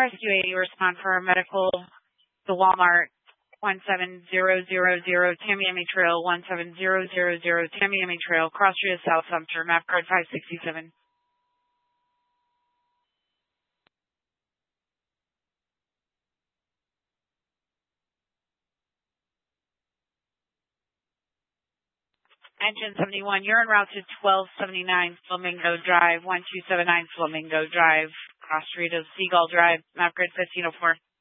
Northwest UAE, respond for medical to Walmart 17000 Tamiami Trail, 17000 Tamiami Trail, Cross Street of South Sumter, map card 567. Engine 71, you're en route to 1279 Flamingo Drive, 1279 Flamingo Drive, Cross Street of Seagull Drive, map grid 1504.